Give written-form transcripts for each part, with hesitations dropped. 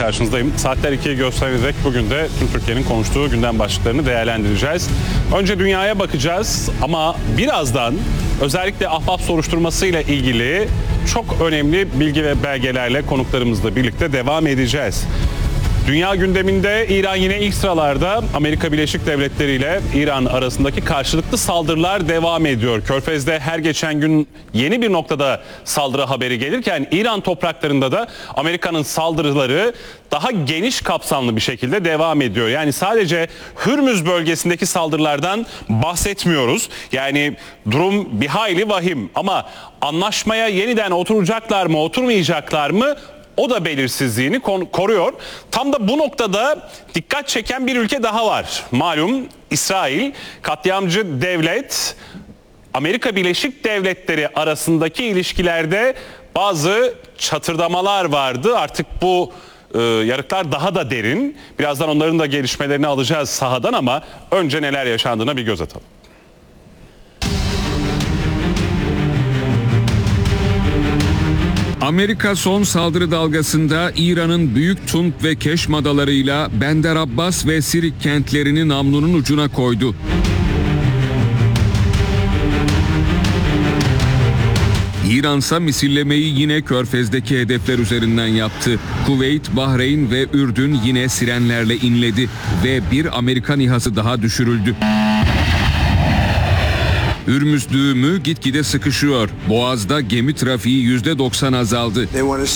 karşınızdayım. Saatler 2'yi gösterecek. Bugün de tüm Türkiye'nin konuştuğu gündem başlıklarını değerlendireceğiz. Önce dünyaya bakacağız ama birazdan özellikle Ahbap soruşturması ile ilgili çok önemli bilgi ve belgelerle konuklarımızla birlikte devam edeceğiz. Dünya gündeminde İran yine ilk sıralarda. Amerika Birleşik Devletleri ile İran arasındaki karşılıklı saldırılar devam ediyor. Körfez'de her geçen gün yeni bir noktada saldırı haberi gelirken İran topraklarında da Amerika'nın saldırıları daha geniş kapsamlı bir şekilde devam ediyor. Yani sadece Hürmüz bölgesindeki saldırılardan bahsetmiyoruz. Yani durum bir hayli vahim ama anlaşmaya yeniden oturacaklar mı, oturmayacaklar mı? O da belirsizliğini koruyor. Tam da bu noktada dikkat çeken bir ülke daha var. Malum İsrail, katliamcı devlet. Amerika Birleşik Devletleri arasındaki ilişkilerde bazı çatırdamalar vardı. Artık bu yarıklar daha da derin. Birazdan onların da gelişmelerini alacağız sahadan ama önce neler yaşandığına bir göz atalım. Amerika son saldırı dalgasında İran'ın Büyük Tund ve Keşm adalarıyla Bender Abbas ve Sirik kentlerini namlunun ucuna koydu. İran'sa misillemeyi yine Körfez'deki hedefler üzerinden yaptı. Kuveyt, Bahreyn ve Ürdün yine sirenlerle inledi ve bir Amerikan İHA'sı daha düşürüldü. Hürmüz düğümü gitgide sıkışıyor. Boğaz'da gemi trafiği %90 azaldı.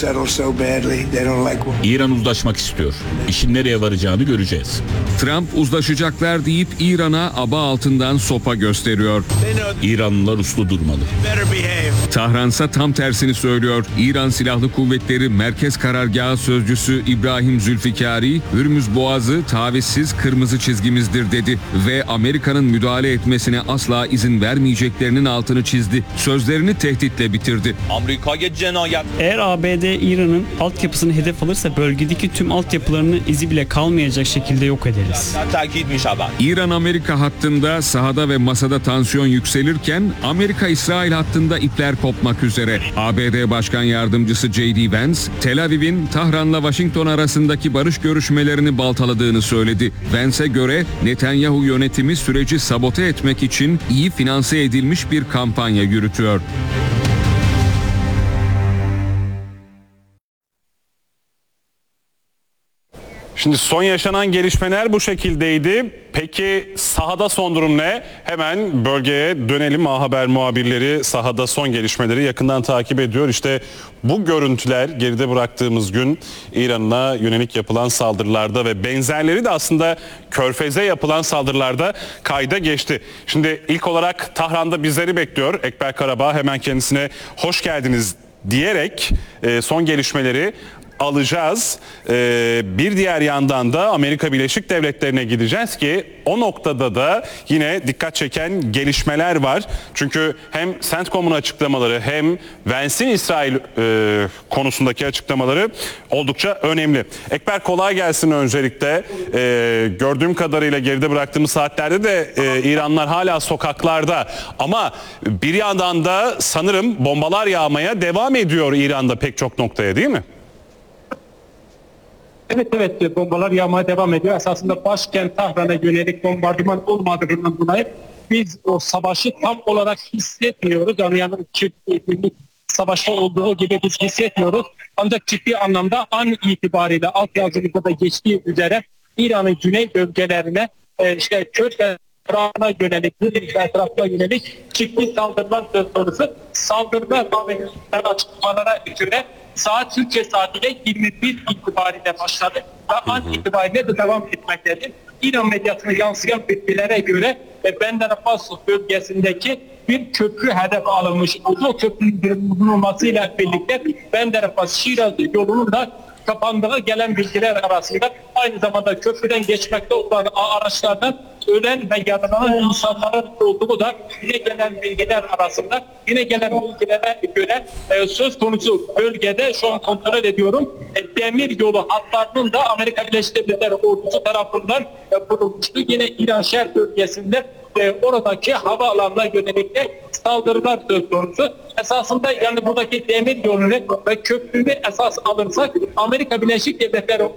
İran uzlaşmak istiyor. İşin nereye varacağını göreceğiz. Trump uzlaşacaklar deyip İran'a aba altından sopa gösteriyor. İranlılar uslu durmalı. Tahransa tam tersini söylüyor. İran Silahlı Kuvvetleri Merkez Karargahı Sözcüsü İbrahim Zülfikari, Hürmüz Boğazı tavizsiz kırmızı çizgimizdir dedi ve Amerika'nın müdahale etmesine asla izin vermeyeceklerinin altını çizdi. Sözlerini tehditle bitirdi. Eğer ABD İran'ın altyapısını hedef alırsa bölgedeki tüm altyapılarını izi bile kalmayacak şekilde yok ederiz. İran-Amerika hattında sahada ve masada tansiyon yükselirken Amerika-İsrail hattında ipler kopmak üzere. ABD Başkan Yardımcısı J.D. Vance, Tel Aviv'in Tahran'la Washington arasındaki barış görüşmelerini baltaladığını söyledi. Vance'e göre Netanyahu yönetimi süreci sabote etmek için iyi finanse edilmiş bir kampanya yürütüyor. Şimdi son yaşanan gelişmeler bu şekildeydi. Peki sahada son durum ne? Hemen bölgeye dönelim. A Haber muhabirleri sahada son gelişmeleri yakından takip ediyor. İşte bu görüntüler geride bıraktığımız gün İran'a yönelik yapılan saldırılarda ve benzerleri de aslında Körfez'e yapılan saldırılarda kayda geçti. Şimdi ilk olarak Tahran'da bizleri bekliyor. Ekber Karabağ, hemen kendisine hoş geldiniz diyerek son gelişmeleri alacağız. Bir diğer yandan da Amerika Birleşik Devletleri'ne gideceğiz ki o noktada da yine dikkat çeken gelişmeler var. Çünkü hem CENTCOM'un açıklamaları hem Vance'in İsrail konusundaki açıklamaları oldukça önemli. Ekber, kolay gelsin öncelikle. Gördüğüm kadarıyla geride bıraktığımız saatlerde de İranlılar hala sokaklarda ama bir yandan da sanırım bombalar yağmaya devam ediyor İran'da pek çok noktaya, değil mi? Evet, bombalar yağmaya devam ediyor. Esasında başkent Tahran'a yönelik bombardıman olmadığından dolayı biz o savaşı tam olarak hissetmiyoruz. Yani ciddi savaşta olduğu gibi biz hissetmiyoruz. Ancak ciddi anlamda an itibariyle altyazımızda da geçtiği üzere İran'ın güney bölgelerine Körfez etrafına yönelik, etrafına yönelik ciddi saldırılar söz konusu. Saldırılar açıklamalara göre saat Türkiye saatiyle 21 itibariyle başladı ve an itibariyle de devam etmektedir. İran medyasına yansıyan bilgilere göre Bender Abbas bölgesindeki bir köprü hedef alınmış. O köprünün bulunmasıyla birlikte Bender Abbas Şiraz yolunun da kapandığı gelen bilgiler arasında aynı zamanda köprüden geçmekte olan araçlardan ölen ve yaralanan insanların olduğu da yine gelen bilgiler arasında. Yine gelen bilgilere göre söz konusu bölgede şu an kontrol ediyorum. Demir yolu hatlarının da Amerika Birleşik Devletleri ordusu tarafından bulunmuştu. Yine İran Şer bölgesinde oradaki havaalanına yönelik de saldırılar söz konusu. Esasında yani buradaki demir yolunu ve köprünü esas alırsak Amerika Birleşik Devletleri